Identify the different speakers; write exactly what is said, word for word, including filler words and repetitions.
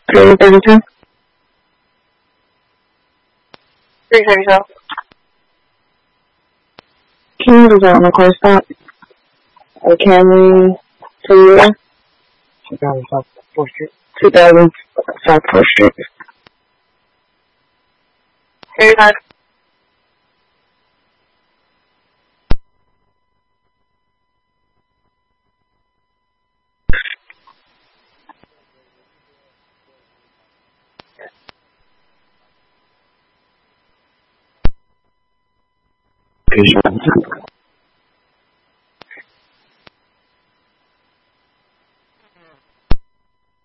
Speaker 1: three thirty-two.
Speaker 2: three thirty-two.
Speaker 1: Kings is on the car stop. Uh, Camry, Toyota.
Speaker 2: two thousand South fourth Street.
Speaker 1: two thousand South fourth Street.
Speaker 2: thirty-five.
Speaker 1: Okay, sure.